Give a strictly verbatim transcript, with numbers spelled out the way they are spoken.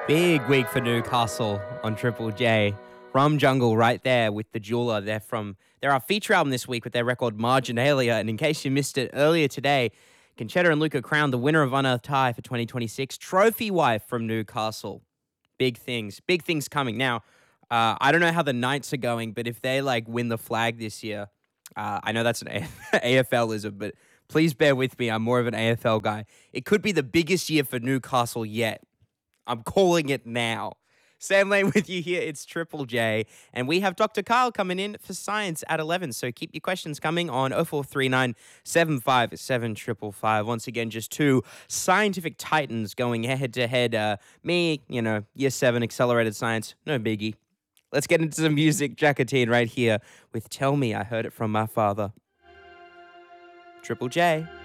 Big week for Newcastle on Triple J. Rum Jungle right there with the jeweler. They're from they're our feature album this week with their record Marginalia. And in case you missed it earlier today, Conchetta and Luca crowned the winner of Unearthed High for twenty twenty-six. Trophy wife from Newcastle. Big things. Big things coming. Now, uh, I don't know how the Knights are going, but if they like win the flag this year, uh, I know that's an A F Lism, but please bear with me. I'm more of an A F L guy. It could be the biggest year for Newcastle yet. I'm calling it now. Sam Lane with you here. It's Triple J. And we have Doctor Kyle coming in for science at eleven. So keep your questions coming on oh four three nine, seven five seven, five five five. Once again, just two scientific titans going head to head. Uh, me, you know, year seven accelerated science. No biggie. Let's get into some music. Jacatine right here with Tell Me I Heard It From My Father. Triple J.